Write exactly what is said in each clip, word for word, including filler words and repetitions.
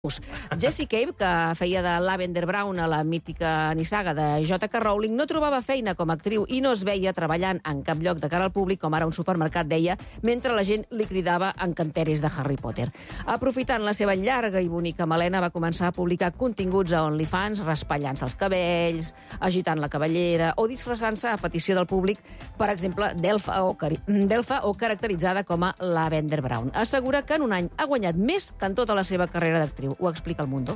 Jessie Cave, que feia de Lavender Brown a la mítica nissaga de J K. Rowling, no trobava feina com a actriu i no es veia treballant en cap lloc de cara al públic, com ara un supermercat, deia, mentre la gent li cridava encanteris de Harry Potter. Aprofitant la seva llarga i bonica melena, va començar a publicar continguts a OnlyFans, raspallant-se els cabells, agitant la cabellera o disfressant-se a petició del públic, per exemple, d'elfa o, cari... d'elfa o caracteritzada com a Lavender Brown. Assegura que en un any ha guanyat més que en tota la seva carrera d'actriu. Ho explica El Mundo.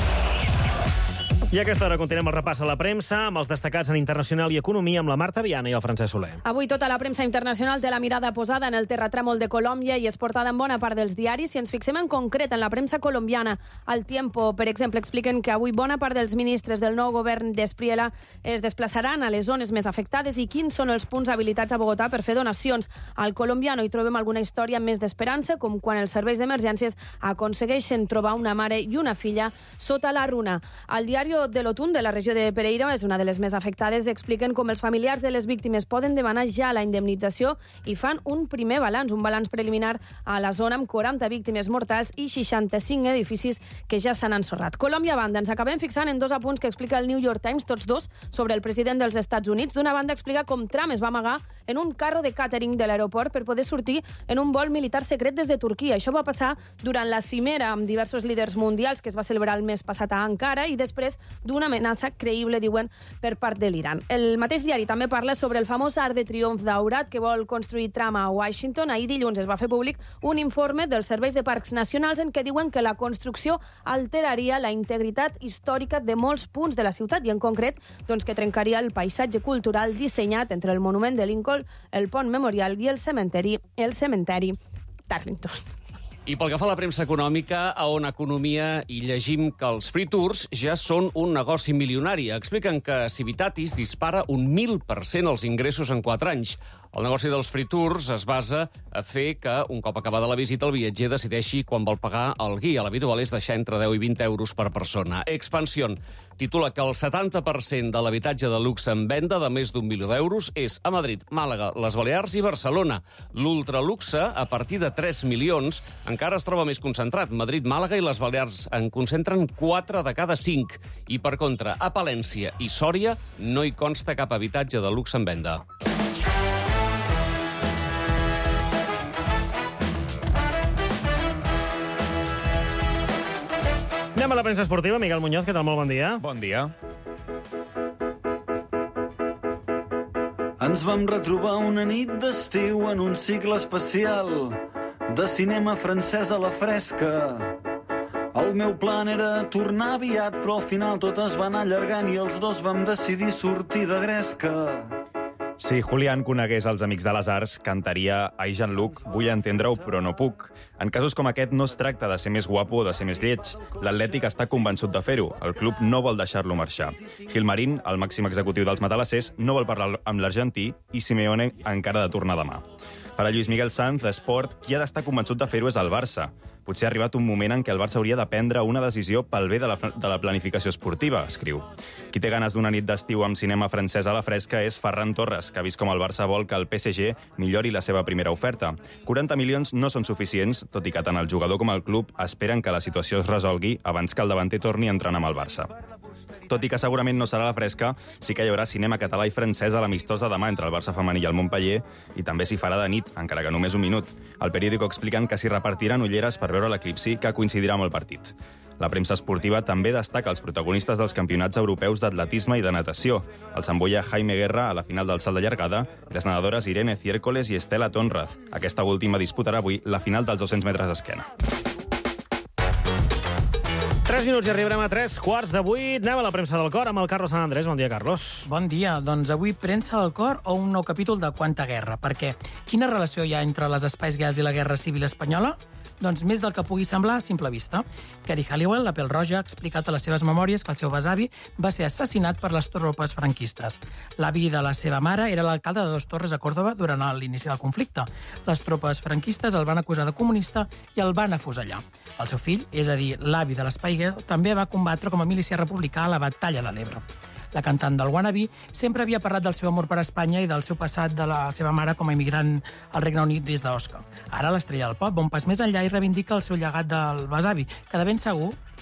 I a aquesta hora continuem el repàs a la premsa amb els destacats en internacional i economia amb la Marta Viana i el Francesc Soler. Avui tota la premsa internacional té la mirada posada en el terratrèmol de Colòmbia i és portada en bona part dels diaris. Si ens fixem en concret en la premsa colombiana, al Tiempo, per exemple, expliquen que avui bona part dels ministres del nou govern d'Espriella es desplaçaran a les zones més afectades i quins són els punts habilitats a Bogotà per fer donacions. Al Colombiano hi trobem alguna història més d'esperança, com quan els serveis d'emergències aconsegueixen trobar una mare i una filla sota la runa. Al diari de l'Otún, de la regió de Pereira, és una de les més afectades, expliquen com els familiars de les víctimes poden demanar ja la indemnització i fan un primer balanç, un balanç preliminar a la zona amb quaranta víctimes mortals i seixanta-cinc edificis que ja s'han ensorrat. Colòmbia a banda, ens acabem fixant en dos apunts que explica el New York Times, tots dos sobre el president dels Estats Units. D'una banda, explica com Trump es va amagar en un carro de càtering de l'aeroport per poder sortir en un vol militar secret des de Turquia. Això va passar durant la cimera amb diversos líders mundials que es va celebrar el mes passat a Ankara i després d'una amenaça creïble, diuen, per part de l'Iran. El mateix diari també parla sobre el famós Arc de Triomf daurat que vol construir Trump a Washington. Ahir dilluns es va fer públic un informe dels serveis de parcs nacionals en què diuen que la construcció alteraria la integritat històrica de molts punts de la ciutat i, en concret, doncs, que trencaria el paisatge cultural dissenyat entre el monument de Lincoln, el pont Memorial i el cementeri, el cementeri d'Arlington. I pel que fa a la premsa econòmica, a On Economia hi llegim que els free tours ja són un negoci milionari. Expliquen que Civitatis dispara un mil per cent els ingressos en quatre anys. El negoci dels free tours es basa a fer que, un cop acabada la visita, el viatger decideixi quan vol pagar el guia. L'habitual és deixar entre deu i vint euros per persona. Expansión titula que el setanta per cent de l'habitatge de luxe en venda de més d'un milió d'euros és a Madrid, Màlaga, les Balears i Barcelona. L'ultraluxe, a partir de tres milions, encara es troba més concentrat. Madrid, Màlaga i les Balears en concentren quatre de cada cinc. I, per contra, a Palència i Sòria no hi consta cap habitatge de luxe en venda. Anem a la premsa esportiva. Miguel Muñoz, què tal? Molt bon dia. Bon dia. Ens vam retrobar una nit d'estiu en un cicle especial de cinema francès a la fresca. El meu plan era tornar aviat, però al final tot es va anar allargant i els dos vam decidir sortir de gresca. Si Julián conegués els Amics de les Arts, cantaria «Ai, Jean-Luc, vull entendre-ho, però no puc». En casos com aquest no es tracta de ser més guapo o de ser més lleig. L'Atlètic està convençut de fer-ho. El club no vol deixar-lo marxar. Gilmarín, el màxim executiu dels matalassers, no vol parlar amb l'argentí i Simeone encara ha de tornar demà. Per a Lluís Miguel Sanz, d'Esport, qui ha d'estar convençut de fer-ho és el Barça. Potser ha arribat un moment en què el Barça hauria de prendre una decisió pel bé de la, de la planificació esportiva, escriu. Qui té ganes d'una nit d'estiu amb cinema francès a la fresca és Ferran Torres, que ha vist com el Barça vol que el P S G millori la seva primera oferta. quaranta milions no són suficients, tot i que tant el jugador com el club esperen que la situació es resolgui abans que el davanter torni a entrenar amb el Barça. Tot i que segurament no serà a la fresca, sí que hi haurà cinema català i francès a l'amistós de demà entre el Barça femení i el Montpellier, i també s'hi farà de nit, encara que només un minut. Al periòdico expliquen que s'hi repartiran ulleres per veure l'eclipsi, que coincidirà amb el partit. La premsa esportiva també destaca els protagonistes dels campionats europeus d'atletisme i de natació. El samboia Jaime Guerra a la final del salt de llargada i les nedadores Irene Ciércoles i Estela Tonraz. Aquesta última disputarà avui la final dels dos-cents metres d'esquena. Tres minuts i arribarem a tres quarts de vuit. Anem a la premsa del cor amb el Carlos Sant Andrés. Bon dia, Carlos. Bon dia. Doncs avui premsa del cor o un nou capítol de Quanta guerra. Per què? Quina relació hi ha entre les Spice Girls i la Guerra Civil Espanyola? Doncs més del que pugui semblar a simple vista. Carey Halliwell, la pèl roja, ha explicat a les seves memòries que el seu besavi va ser assassinat per les tropes franquistes. L'avi de la seva mare era l'alcalde de Dos Torres a Còrdova durant l'inici del conflicte. Les tropes franquistes el van acusar de comunista i el van afusellar. El seu fill, és a dir, l'avi de l'Spy Girl, també va combatre com a milicià republicà a la batalla de l'Ebre. La cantant del Wannabe sempre havia parlat del seu amor per Espanya i del seu passat de la seva mare com a immigrant al Regne Unit des d'Osca. Ara l'estrella del pop va un pas més enllà i reivindica el seu llegat del besavi, que de ben segur,